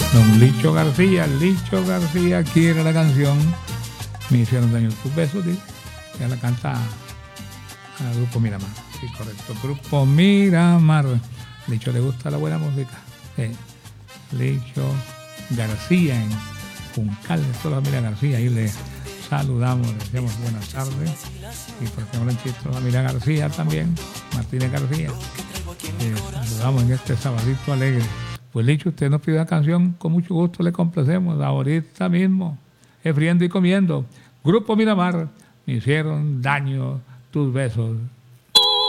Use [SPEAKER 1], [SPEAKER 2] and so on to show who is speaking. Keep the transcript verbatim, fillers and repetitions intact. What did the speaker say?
[SPEAKER 1] Don Licho García, Licho García quiere la canción Me hicieron daño tus besos, dice. Ya la canta al Grupo Miramar. Sí, correcto. Grupo Miramar. Licho le gusta la buena música. Sí. Licho García en Juncal, de toda la familia García. Ahí le saludamos, le decimos buenas tardes. Y por ejemplo, en Chito, la familia García también, Martínez García. Eh, saludamos en este sabadito alegre. Pues Licho, usted nos pide una canción, con mucho gusto le complacemos, ahorita mismo, friendo y comiendo. Grupo Miramar, me hicieron daño tus besos.